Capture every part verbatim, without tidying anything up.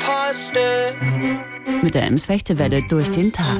Mit der Ems-Fechtewelle durch den Tag.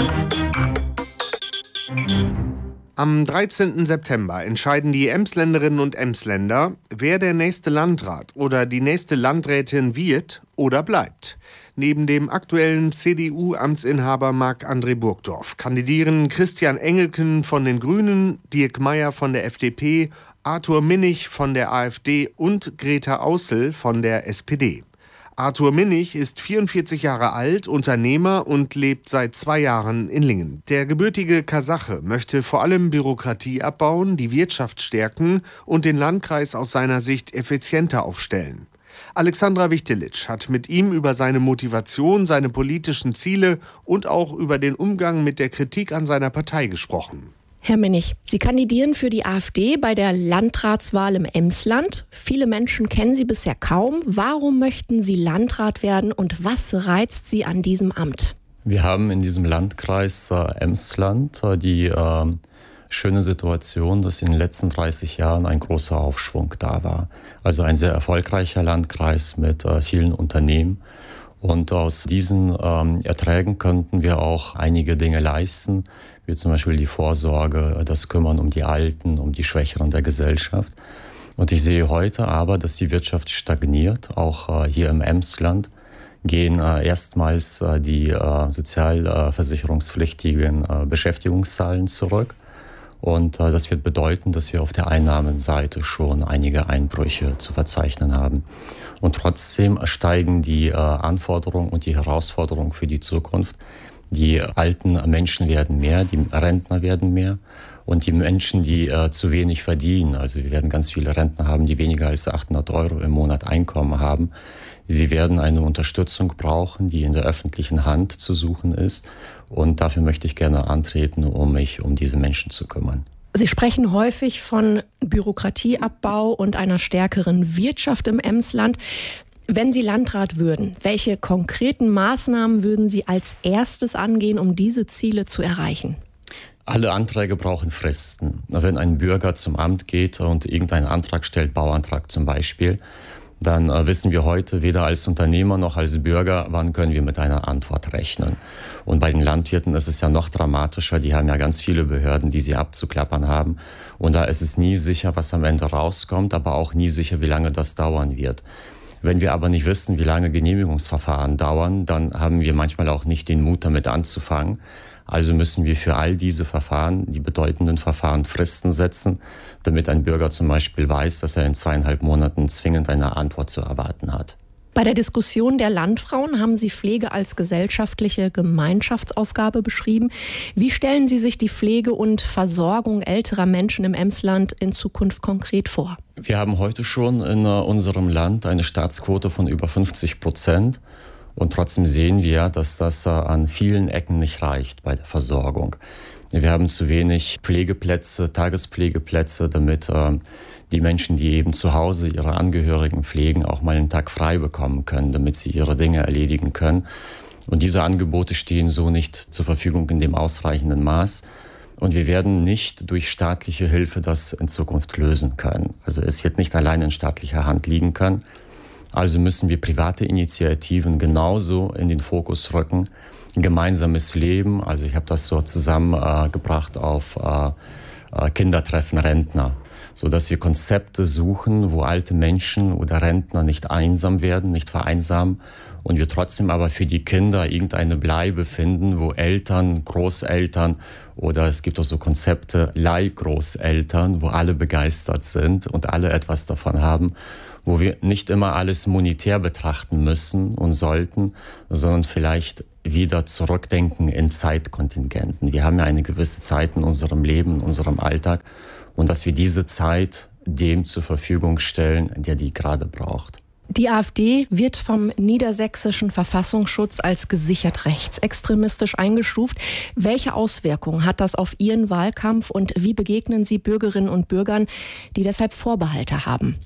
Am dreizehnten September entscheiden die Emsländerinnen und Emsländer, wer der nächste Landrat oder die nächste Landrätin wird oder bleibt. Neben dem aktuellen C D U-Amtsinhaber Marc-André Burgdorf kandidieren Christian Engelken von den Grünen, Dirk Meyer von der F D P, Arthur Minnig von der AfD und Greta Außel von der S P D. Arthur Minnig ist vierundvierzig Jahre alt, Unternehmer und lebt seit zwei Jahren in Lingen. Der gebürtige Kasache möchte vor allem Bürokratie abbauen, die Wirtschaft stärken und den Landkreis aus seiner Sicht effizienter aufstellen. Alexandra Wichtelitsch hat mit ihm über seine Motivation, seine politischen Ziele und auch über den Umgang mit der Kritik an seiner Partei gesprochen. Herr Minnig, Sie kandidieren für die AfD bei der Landratswahl im Emsland. Viele Menschen kennen Sie bisher kaum. Warum möchten Sie Landrat werden und was reizt Sie an diesem Amt? Wir haben in diesem Landkreis äh, Emsland äh, die äh, schöne Situation, dass in den letzten dreißig Jahren ein großer Aufschwung da war. Also ein sehr erfolgreicher Landkreis mit äh, vielen Unternehmen. Und aus diesen ähm, Erträgen könnten wir auch einige Dinge leisten, wie zum Beispiel die Vorsorge, das Kümmern um die Alten, um die Schwächeren der Gesellschaft. Und ich sehe heute aber, dass die Wirtschaft stagniert. Auch äh, hier im Emsland gehen äh, erstmals äh, die äh, sozialversicherungspflichtigen äh, Beschäftigungszahlen zurück. Und äh, das wird bedeuten, dass wir auf der Einnahmenseite schon einige Einbrüche zu verzeichnen haben. Und trotzdem steigen die äh, Anforderungen und die Herausforderungen für die Zukunft. Die alten Menschen werden mehr, die Rentner werden mehr und die Menschen, die äh, zu wenig verdienen, also wir werden ganz viele Rentner haben, die weniger als achthundert Euro im Monat Einkommen haben. Sie werden eine Unterstützung brauchen, die in der öffentlichen Hand zu suchen ist. Und dafür möchte ich gerne antreten, um mich um diese Menschen zu kümmern. Sie sprechen häufig von Bürokratieabbau und einer stärkeren Wirtschaft im Emsland. Wenn Sie Landrat würden, welche konkreten Maßnahmen würden Sie als erstes angehen, um diese Ziele zu erreichen? Alle Anträge brauchen Fristen. Wenn ein Bürger zum Amt geht und irgendeinen Antrag stellt, Bauantrag zum Beispiel, dann äh, wissen wir heute weder als Unternehmer noch als Bürger, wann können wir mit einer Antwort rechnen. Und bei den Landwirten ist es ja noch dramatischer. Die haben ja ganz viele Behörden, die sie abzuklappern haben. Und da ist es nie sicher, was am Ende rauskommt, aber auch nie sicher, wie lange das dauern wird. Wenn wir aber nicht wissen, wie lange Genehmigungsverfahren dauern, dann haben wir manchmal auch nicht den Mut, damit anzufangen. Also müssen wir für all diese Verfahren, die bedeutenden Verfahren, Fristen setzen, damit ein Bürger zum Beispiel weiß, dass er in zweieinhalb Monaten zwingend eine Antwort zu erwarten hat. Bei der Diskussion der Landfrauen haben Sie Pflege als gesellschaftliche Gemeinschaftsaufgabe beschrieben. Wie stellen Sie sich die Pflege und Versorgung älterer Menschen im Emsland in Zukunft konkret vor? Wir haben heute schon in unserem Land eine Staatsquote von über fünfzig Prozent. Und trotzdem sehen wir, dass das an vielen Ecken nicht reicht bei der Versorgung. Wir haben zu wenig Pflegeplätze, Tagespflegeplätze, damit äh, die Menschen, die eben zu Hause ihre Angehörigen pflegen, auch mal einen Tag frei bekommen können, damit sie ihre Dinge erledigen können. Und diese Angebote stehen so nicht zur Verfügung in dem ausreichenden Maß. Und wir werden nicht durch staatliche Hilfe das in Zukunft lösen können. Also es wird nicht allein in staatlicher Hand liegen können. Also müssen wir private Initiativen genauso in den Fokus rücken. Ein gemeinsames Leben, also ich habe das so zusammengebracht äh, auf äh, äh, Kindertreffen Rentner, sodass wir Konzepte suchen, wo alte Menschen oder Rentner nicht einsam werden, nicht vereinsamen und wir trotzdem aber für die Kinder irgendeine Bleibe finden, wo Eltern, Großeltern oder es gibt auch so Konzepte, Leihgroßeltern, wo alle begeistert sind und alle etwas davon haben, wo wir nicht immer alles monetär betrachten müssen und sollten, sondern vielleicht wieder zurückdenken in Zeitkontingenten. Wir haben ja eine gewisse Zeit in unserem Leben, in unserem Alltag und dass wir diese Zeit dem zur Verfügung stellen, der die gerade braucht. Die AfD wird vom niedersächsischen Verfassungsschutz als gesichert rechtsextremistisch eingestuft. Welche Auswirkungen hat das auf Ihren Wahlkampf und wie begegnen Sie Bürgerinnen und Bürgern, die deshalb Vorbehalte haben?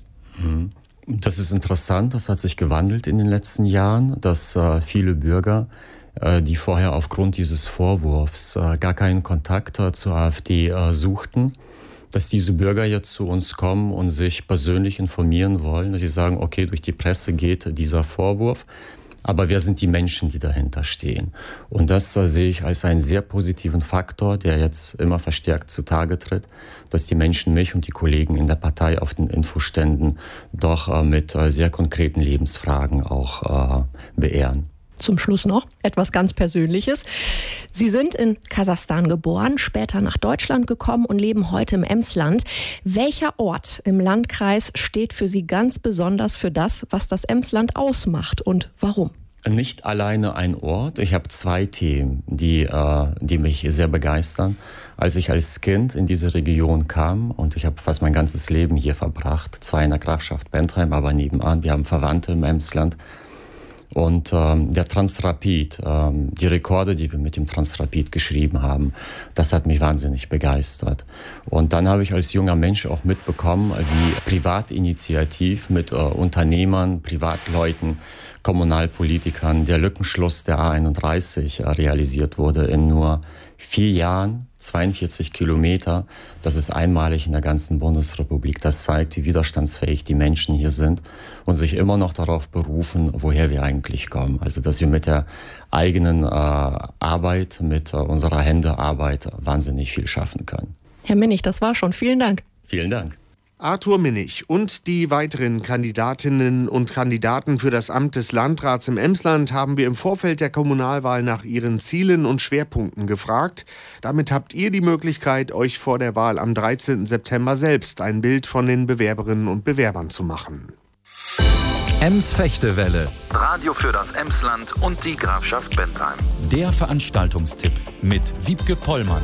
Das ist interessant, das hat sich gewandelt in den letzten Jahren, dass äh, viele Bürger, äh, die vorher aufgrund dieses Vorwurfs äh, gar keinen Kontakt äh, zur AfD äh, suchten, dass diese Bürger jetzt zu uns kommen und sich persönlich informieren wollen, dass sie sagen, okay, durch die Presse geht dieser Vorwurf. Aber wer sind die Menschen, die dahinter stehen? Und das äh, sehe ich als einen sehr positiven Faktor, der jetzt immer verstärkt zutage tritt, dass die Menschen mich und die Kollegen in der Partei auf den Infoständen doch äh, mit äh, sehr konkreten Lebensfragen auch äh, beehren. Zum Schluss noch etwas ganz Persönliches. Sie sind in Kasachstan geboren, später nach Deutschland gekommen und leben heute im Emsland. Welcher Ort im Landkreis steht für Sie ganz besonders für das, was das Emsland ausmacht und warum? Nicht alleine ein Ort. Ich habe zwei Themen, die, äh, die mich sehr begeistern. Als ich als Kind in diese Region kam und ich habe fast mein ganzes Leben hier verbracht, zwar in der Grafschaft Bentheim, aber nebenan, wir haben Verwandte im Emsland. Und ähm, der Transrapid, ähm, die Rekorde, die wir mit dem Transrapid geschrieben haben, das hat mich wahnsinnig begeistert. Und dann habe ich als junger Mensch auch mitbekommen, wie privatinitiativ mit äh, Unternehmern, Privatleuten, Kommunalpolitikern der Lückenschluss der A einunddreißig äh, realisiert wurde in nur vier Jahren, zweiundvierzig Kilometer. Das ist einmalig in der ganzen Bundesrepublik. Das zeigt, wie widerstandsfähig die Menschen hier sind und sich immer noch darauf berufen, woher wir eigentlich kommen. Also, dass wir mit der eigenen äh, Arbeit, mit äh, unserer Händearbeit wahnsinnig viel schaffen können. Herr Minnig, das war schon. Vielen Dank. Vielen Dank. Arthur Minnig und die weiteren Kandidatinnen und Kandidaten für das Amt des Landrats im Emsland haben wir im Vorfeld der Kommunalwahl nach ihren Zielen und Schwerpunkten gefragt. Damit habt ihr die Möglichkeit, euch vor der Wahl am dreizehnten September selbst ein Bild von den Bewerberinnen und Bewerbern zu machen. Ems-Fechtewelle. Radio für das Emsland und die Grafschaft Bentheim. Der Veranstaltungstipp mit Wiebke Pollmann.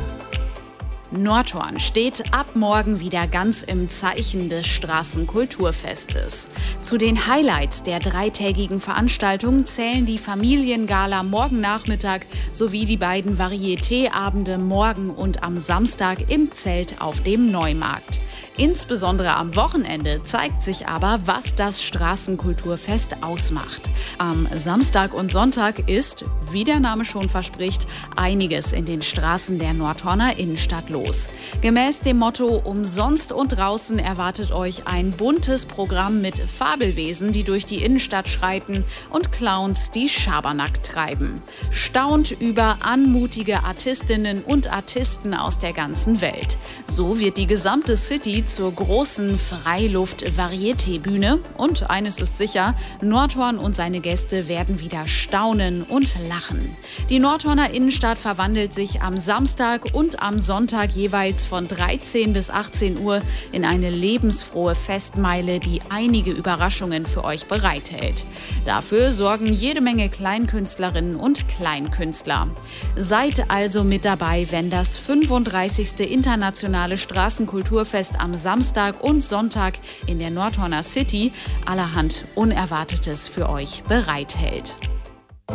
Nordhorn steht ab morgen wieder ganz im Zeichen des Straßenkulturfestes. Zu den Highlights der dreitägigen Veranstaltung zählen die Familiengala morgen Nachmittag sowie die beiden Varieté-Abende morgen und am Samstag im Zelt auf dem Neumarkt. Insbesondere am Wochenende zeigt sich aber, was das Straßenkulturfest ausmacht. Am Samstag und Sonntag ist, wie der Name schon verspricht, einiges in den Straßen der Nordhorner Innenstadt los. Gemäß dem Motto „Umsonst und draußen" erwartet euch ein buntes Programm mit Fabelwesen, die durch die Innenstadt schreiten, und Clowns, die Schabernack treiben. Staunt über anmutige Artistinnen und Artisten aus der ganzen Welt. So wird die gesamte City zur großen Freiluft-Varieté-Bühne. Und eines ist sicher, Nordhorn und seine Gäste werden wieder staunen und lachen. Die Nordhorner Innenstadt verwandelt sich am Samstag und am Sonntag jeweils von dreizehn bis achtzehn Uhr in eine lebensfrohe Festmeile, die einige Überraschungen für euch bereithält. Dafür sorgen jede Menge Kleinkünstlerinnen und Kleinkünstler. Seid also mit dabei, wenn das fünfunddreißigste internationale Straßenkulturfest am Samstag und Sonntag in der Nordhorner City allerhand Unerwartetes für euch bereithält.